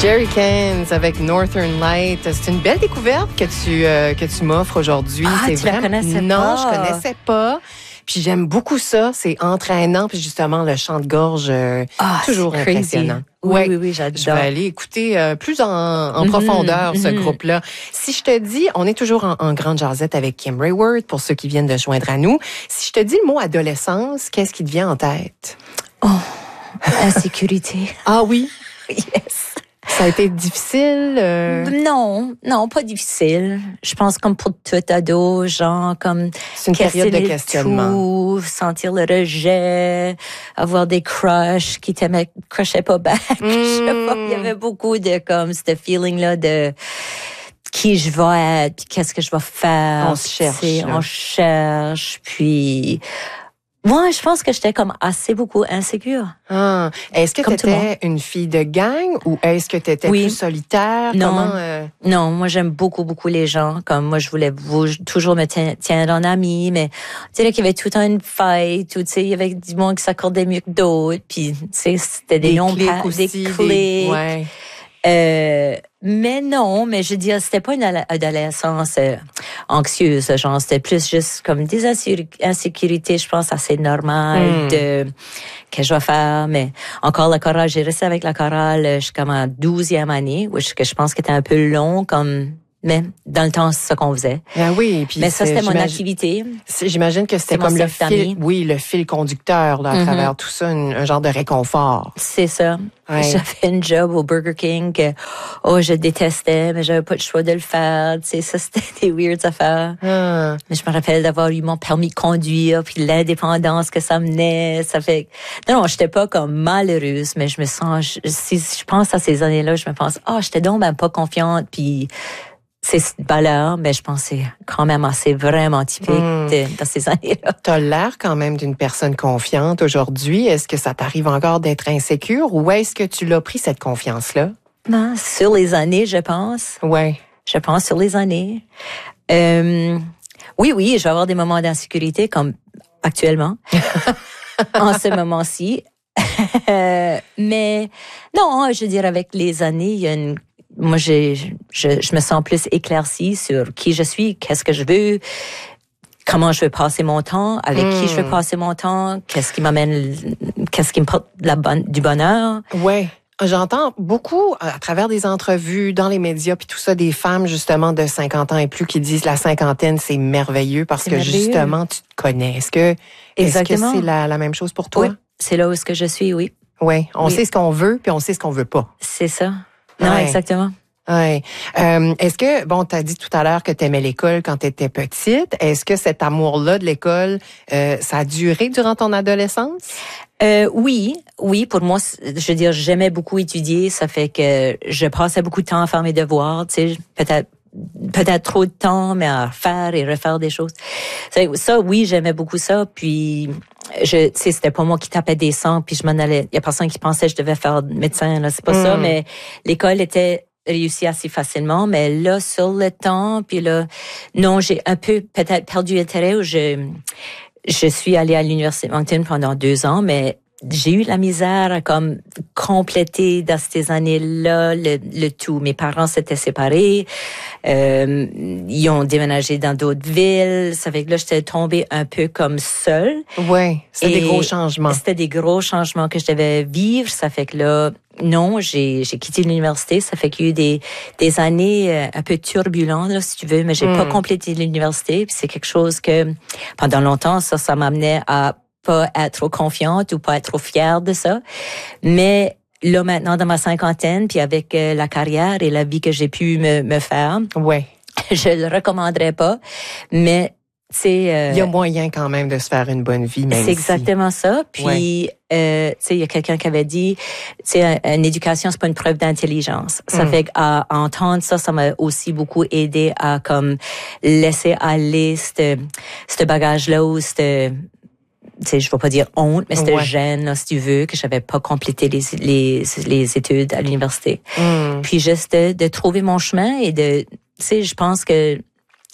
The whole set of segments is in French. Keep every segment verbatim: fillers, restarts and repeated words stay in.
Jerry Cans avec Northern Light. C'est une belle découverte que tu, euh, que tu m'offres aujourd'hui. Ah, c'est tu vraiment... la connaissais non, pas? Non, je connaissais pas. Puis j'aime beaucoup ça. C'est entraînant. Puis justement, le chant de gorge, euh, ah, toujours impressionnant. Oui, ouais. oui, oui, j'adore. Je vais aller écouter euh, plus en, en mm-hmm, profondeur mm-hmm. ce groupe-là. Si je te dis, on est toujours en, en grande jasette avec Kim Raworth, pour ceux qui viennent de joindre à nous. Si je te dis le mot adolescence, qu'est-ce qui te vient en tête? Oh, insécurité. Ah oui? Yes. Ça a été difficile? Euh... Non, non, pas difficile. Je pense comme pour tout ado, genre comme... C'est une période de questionnement. Tout, sentir le rejet, avoir des crushs qui t'aimaient, crushaient pas back. Mm. Je sais pas, il y avait beaucoup de comme, ce feeling-là de qui je vais être, qu'est-ce que je vais faire. On se cherche. On cherche, puis... Moi, je pense que j'étais comme assez beaucoup insécure. Ah. Est-ce que tu étais une fille de gang ou est-ce que tu étais oui. plus solitaire? Non. Comment, euh... non, moi, j'aime beaucoup, beaucoup les gens. Comme moi, je voulais toujours me tiendre en ami, mais tu sais, là, qu'il y avait tout le temps une fight, ou tu sais, il y avait du monde qui s'accordait mieux que d'autres, puis tu sais, c'était des, des longs clics pas, aussi, des clics. Des... Ouais. Euh, mais non, mais je veux dire, c'était pas une adolescence euh, anxieuse, genre, c'était plus juste comme des insécurités, je pense, assez normales mm. de que je vais faire. Mais encore la chorale, j'ai resté avec la chorale jusqu'à ma douzième année, où je, que je pense que c'était un peu long, comme... Mais dans le temps, c'est ça qu'on faisait. Ah oui, puis mais ça, c'était mon activité. J'imagine que c'était comme le fil, oui, le fil conducteur là, à mm-hmm. travers tout ça, un, un genre de réconfort. C'est ça. Ouais. J'avais une job au Burger King que, oh, je détestais, mais j'avais pas le choix de le faire. Tu sais, ça, c'était des weird affaires. Ah. Mais je me rappelle d'avoir eu mon permis de conduire, puis l'indépendance que ça menait. Ça fait, non, non, j'étais pas comme malheureuse, mais je me sens, je, si je pense à ces années-là, je me pense, ah, oh, j'étais donc ben pas confiante, puis c'est cette valeur, mais je pense que c'est quand même assez vraiment typique mmh. de, dans ces années-là. T'as l'air quand même d'une personne confiante aujourd'hui. Est-ce que ça t'arrive encore d'être insécure ou est-ce que tu l'as pris, cette confiance-là? Non, sur les années, je pense. Ouais. Je pense sur les années. Euh, oui, oui, je vais avoir des moments d'insécurité comme actuellement, en ce moment-ci. Mais non, je veux dire, avec les années, il y a une Moi, j'ai, je, je me sens plus éclaircie sur qui je suis, qu'est-ce que je veux, comment je veux passer mon temps, avec mmh. qui je veux passer mon temps, qu'est-ce qui m'amène, qu'est-ce qui me porte la bonne, du bonheur. Ouais. J'entends beaucoup à travers des entrevues, dans les médias, puis tout ça, des femmes justement de cinquante ans et plus qui disent la cinquantaine, c'est merveilleux parce c'est que merveilleux. Justement, tu te connais. Est-ce que, Exactement. est-ce que c'est la, la même chose pour toi? Oui, c'est là où est-ce que je suis, oui. Oui, on oui. sait ce qu'on veut, puis on sait ce qu'on veut pas. C'est ça. Non, ouais. exactement. Ouais. Euh, est-ce que, bon, t'as dit tout à l'heure que t'aimais l'école quand t'étais petite. Est-ce que cet amour-là de l'école, euh, ça a duré durant ton adolescence? Euh, oui, oui. Pour moi, je veux dire, j'aimais beaucoup étudier. Ça fait que je passais beaucoup de temps à faire mes devoirs. Tu sais, peut-être, peut-être trop de temps, mais à faire et refaire des choses. Ça, oui, j'aimais beaucoup ça. Puis, je, tu sais, c'était pas moi qui tapais des sangs. Puis je m'en allais. Il y a personne qui pensait que je devais faire médecin. Là, c'est pas mmh. ça. Mais l'école était réussi assez facilement, mais là, sur le temps, puis là, non, j'ai un peu peut-être perdu intérêt où je, je suis allée à l'Université de Moncton pendant deux ans, mais j'ai eu la misère à comme compléter dans ces années-là le, le tout. Mes parents s'étaient séparés, euh, ils ont déménagé dans d'autres villes. Ça fait que là, j'étais tombée un peu comme seule. Ouais, c'était des gros changements. C'était des gros changements que je devais vivre. Ça fait que là, non, j'ai, j'ai quitté l'université. Ça fait qu'il y a eu des, des années un peu turbulentes, là, si tu veux, mais j'ai mm. pas complété l'université. Puis c'est quelque chose que, pendant longtemps, ça, ça m'amenait à pas être trop confiante ou pas être trop fière de ça. Mais là, maintenant, dans ma cinquantaine, puis avec euh, la carrière et la vie que j'ai pu me, me faire, ouais. je le recommanderais pas. Mais, tu sais... Euh, il y a moyen quand même de se faire une bonne vie, même C'est exactement si. ça. Puis, ouais. euh, tu sais, il y a quelqu'un qui avait dit, tu sais, une éducation, c'est pas une preuve d'intelligence. Ça mm. fait qu'à à entendre ça, ça m'a aussi beaucoup aidé à, comme, laisser aller ce ce bagage-là ou ce... tu sais, je vais pas dire honte, mais c'était ouais. gêne, là, si tu veux, que j'avais pas complété les, les, les études à l'université. Mm. Puis juste de, de trouver mon chemin et de, tu sais, je pense que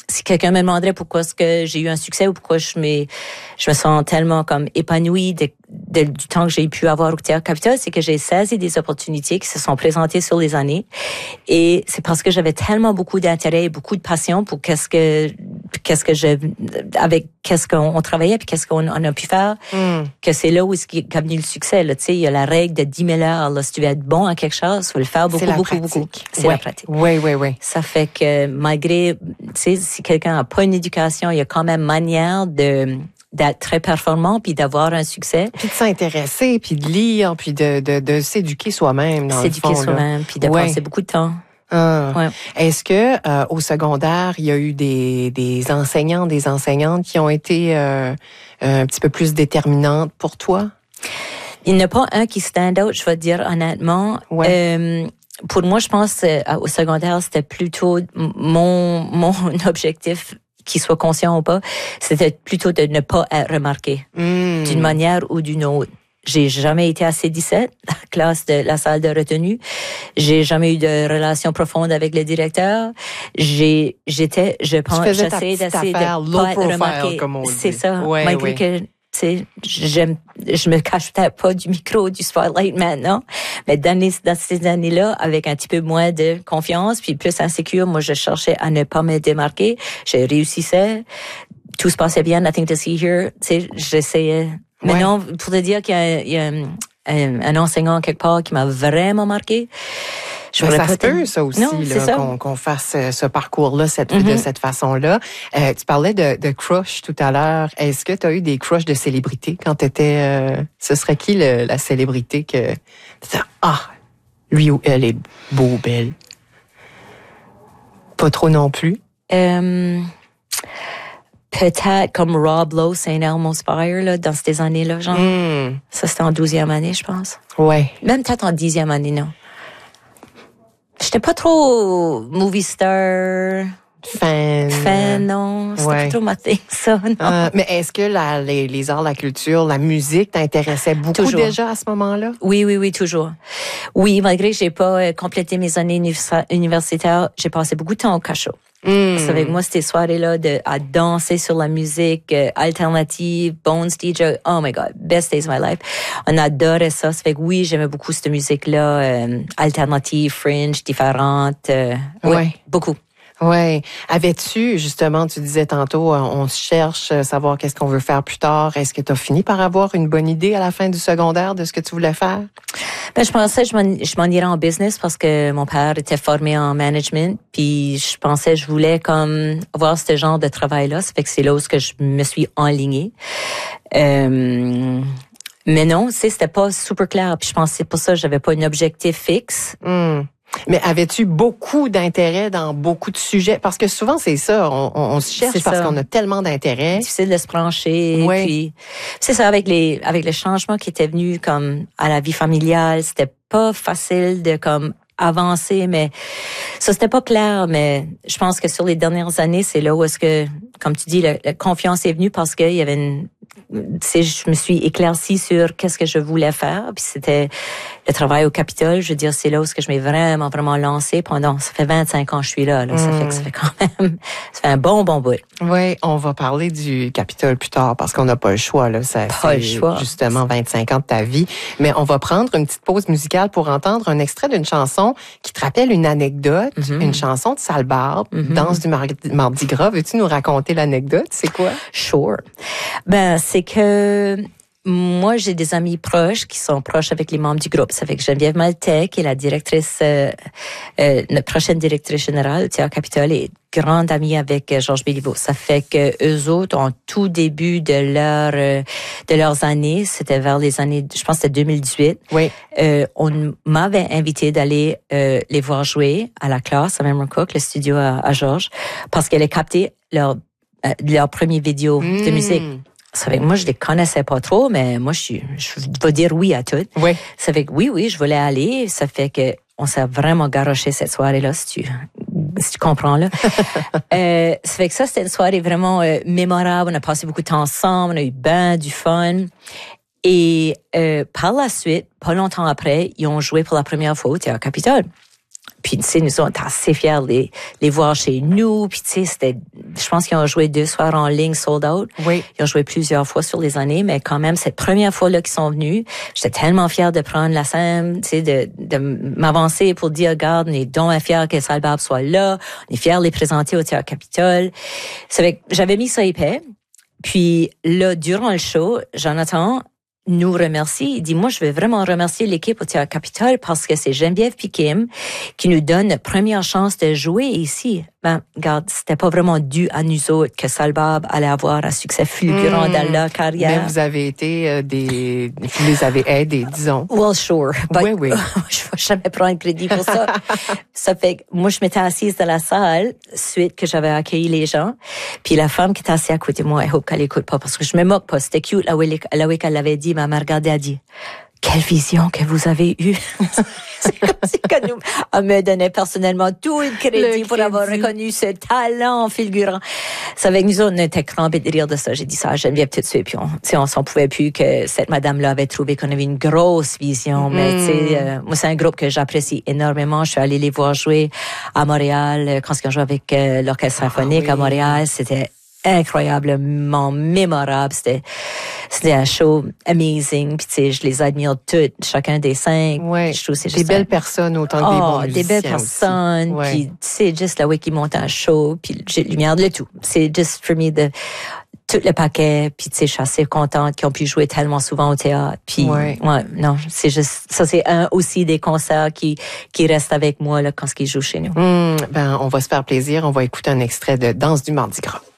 si quelqu'un me demanderait pourquoi est-ce que j'ai eu un succès ou pourquoi je me, je me sens tellement comme épanouie de, de, du temps que j'ai pu avoir au Théâtre Capitole, c'est que j'ai saisi des opportunités qui se sont présentées sur les années. Et c'est parce que j'avais tellement beaucoup d'intérêt et beaucoup de passion pour qu'est-ce que, qu'est-ce que je, avec qu'est-ce qu'on on travaillait puis qu'est-ce qu'on on a pu faire, mm. que c'est là où est venu le succès, là. Tu sais, il y a la règle de dix mille heures, là. Si tu veux être bon à quelque chose, il faut le faire beaucoup, beaucoup, pratique. beaucoup. C'est ouais. la pratique. Oui, oui, oui. Ça fait que malgré, tu sais, si quelqu'un n'a pas une éducation, il y a quand même manière de, d'être très performant puis d'avoir un succès. Puis de s'intéresser, puis de lire, puis de, de, de s'éduquer soi-même, dans s'éduquer le fond. S'éduquer soi-même, puis de ouais. passer beaucoup de temps. Ah. Ouais. Est-ce que euh, au secondaire, il y a eu des, des enseignants, des enseignantes qui ont été euh, un petit peu plus déterminantes pour toi? Il n'y en a pas un qui stand out, je vais te dire honnêtement. Ouais. Euh, pour moi, je pense euh, au secondaire, c'était plutôt mon mon objectif, qu'il soit conscient ou pas, c'était plutôt de ne pas être remarqué mmh. d'une manière ou d'une autre. J'ai jamais été à C dix-sept, la classe de la salle de retenue. J'ai jamais eu de relation profonde avec le directeur. J'ai, j'étais, je pense, j'essayais d'essayer de pas être remarqué. C'est ça. Ouais, malgré ouais. que, tu sais, j'aime, je me cache peut-être pas du micro, du spotlight maintenant. Mais dans, les, dans ces années-là, avec un petit peu moins de confiance, puis plus insécure, moi, je cherchais à ne pas me démarquer. Je réussissais. Tout se passait bien, nothing to see here. Tu sais, j'essayais. Mais ouais. non, pour te dire qu'il y a, il y a un, un, un enseignant quelque part qui m'a vraiment marqué. Je ben, ça se peut, ça aussi, non, là, ça. Qu'on, qu'on fasse ce parcours-là cette, mm-hmm. de cette façon-là. Euh, tu parlais de, de crush tout à l'heure. Est-ce que tu as eu des crushs de célébrités quand tu étais... Euh, ce serait qui le, la célébrité que... Ah, lui ou elle est beau, belle. Pas trop non plus? Euh... Peut-être comme Rob Lowe, Saint Elmo's Fire, là, dans ces années-là, genre. Mm. Ça, c'était en douzième année, je pense. Ouais. Même peut-être en dixième année, non. J'étais pas trop movie star. Fan. Fan, non. C'était ouais. pas trop ma thing, ça, non. Euh, mais est-ce que la, les, les arts, la culture, la musique t'intéressait beaucoup toujours. Déjà à ce moment-là? Oui, oui, oui, toujours. Oui, malgré que j'ai pas euh, complété mes années univers- universitaires, j'ai passé beaucoup de temps au cachot. Mm. Ça avec moi, ces soirées-là de, à danser sur la musique euh, alternative, Bones D J, oh my God, best days of my life. On adorait ça. Ça fait que oui, j'aimais beaucoup cette musique-là, euh, alternative, fringe, différente. Euh, ouais, ouais, beaucoup. Ouais. Avais-tu, justement, tu disais tantôt, on se cherche à savoir qu'est-ce qu'on veut faire plus tard. Est-ce que tu as fini par avoir une bonne idée à la fin du secondaire de ce que tu voulais faire? Ben, je pensais que je m'en, je m'en irais en business parce que mon père était formé en management. Puis je pensais que je voulais comme avoir ce genre de travail-là. Ça fait que c'est là où je me suis enlignée. Euh, mais non, tu sais, c'était pas super clair. Puis je pensais pour ça, j'avais pas un objectif fixe. Mm. Mais avais-tu beaucoup d'intérêt dans beaucoup de sujets? Parce que souvent, c'est ça, on, on, on se cherche c'est parce ça. Qu'on a tellement d'intérêt. Difficile de se brancher. Oui. Puis, c'est ça, avec les avec le changement qui était venu comme à la vie familiale, c'était pas facile de comme avancer, mais ça, c'était pas clair. Mais je pense que sur les dernières années, c'est là où est-ce que, comme tu dis, la, la confiance est venue parce qu'il y avait une... Tu sais, je me suis éclaircie sur qu'est-ce que je voulais faire. Puis c'était le travail au Capitole. Je veux dire, c'est là où je m'ai vraiment, vraiment lancée pendant... Ça fait vingt-cinq ans que je suis là. là. Ça mmh. fait que ça fait quand même... Ça fait un bon, bon bout. Oui, on va parler du Capitole plus tard parce qu'on n'a pas le choix. Là. Ça, pas le choix. Justement, vingt-cinq ans de ta vie. Mais on va prendre une petite pause musicale pour entendre un extrait d'une chanson qui te rappelle une anecdote, mmh. une chanson de Sale Barbe, mmh. Danse du Mardi, Mardi Gras. Veux-tu nous raconter l'anecdote? C'est quoi? Sure. Ben, c'est que moi, j'ai des amis proches qui sont proches avec les membres du groupe. Ça fait que Geneviève Maltais, qui est la directrice, euh, euh, notre prochaine directrice générale, Théâtre Capitole, est grande amie avec Georges Béliveau. Ça fait que eux autres, en tout début de leur euh, de leurs années, c'était vers les années, je pense que c'était deux mille dix-huit. Oui. Euh, on m'avait invité d'aller euh, les voir jouer à la classe à Memron Cook, le studio à, à Georges, parce qu'elle a capté leur euh, leur premier vidéo mmh. de musique. Ça fait que moi, je les connaissais pas trop, mais moi, je suis, je vais dire oui à tout. Oui. Ça fait que oui, oui, je voulais aller. Ça fait que on s'est vraiment garoché cette soirée-là, si tu, si tu comprends, là. euh, ça fait que ça, c'était une soirée vraiment euh, mémorable. On a passé beaucoup de temps ensemble. On a eu ben du fun. Et euh, par la suite, pas longtemps après, ils ont joué pour la première fois au Théâtre Capitole. Puis, tu sais, nous, on était assez fiers de les, les voir chez nous. Puis, tu sais, c'était, je pense qu'ils ont joué deux soirs en ligne, sold out. Oui. Ils ont joué plusieurs fois sur les années, mais quand même, cette première fois-là qu'ils sont venus, j'étais tellement fière de prendre la scène, tu sais, de, de m'avancer pour dire, regarde, on est donc fiers que Salbab soit là. On est fiers de les présenter au Théâtre Capitole. C'est avec, j'avais mis ça épais. Puis, là, durant le show, Jonathan nous remercie. Il dit, moi, je veux vraiment remercier l'équipe au Théâtre Capitole parce que c'est Geneviève puis Kim qui nous donne la première chance de jouer ici. Ben, regarde, c'était pas vraiment dû à nous autres que Salbab allait avoir un succès fulgurant mmh. dans leur carrière. Mais vous avez été euh, des... Vous les avez aidés, disons. Well, sure. But oui, oui. Je vais jamais prendre crédit pour ça. Ça fait que moi, je m'étais assise dans la salle suite que j'avais accueilli les gens. Puis la femme qui était assise à côté de moi, I hope qu'elle écoute pas parce que je me moque pas. C'était cute, la way qu'elle l'avait dit. Ma mère regardait, elle a dit, quelle vision que vous avez eue. C'est comme si qu'elle nous, elle me donnait personnellement tout le crédit, le crédit pour avoir reconnu ce talent fulgurant. C'est avec nous autres, on était crampés de rire de ça. J'ai dit ça à Geneviève tout de suite. Puis on, tu sais, on s'en pouvait plus que cette madame-là avait trouvé qu'on avait une grosse vision. Mm. Mais tu sais, euh, moi, c'est un groupe que j'apprécie énormément. Je suis allée les voir jouer à Montréal quand ils ont joué avec euh, l'Orchestre symphonique ah, oui. à Montréal. C'était incroyablement mémorable. C'était, c'était un show amazing. Puis, tu sais, je les admire toutes, chacun des cinq. Ouais. Je trouve c'est des juste belles un... personnes autant que oh, des bons musiciens. Des belles personnes. Ouais. Puis, tu sais, juste la way qu'ils montent un show. Puis, j'ai lumière de le tout. C'est just for me de tout le paquet. Puis, tu sais, je suis assez contente qu'ils ont pu jouer tellement souvent au théâtre. Puis, ouais, ouais non, c'est juste, ça, c'est un aussi des concerts qui, qui restent avec moi, là, quand ils jouent chez nous. Mmh, ben, on va se faire plaisir. On va écouter un extrait de Danse du Mardi Gras.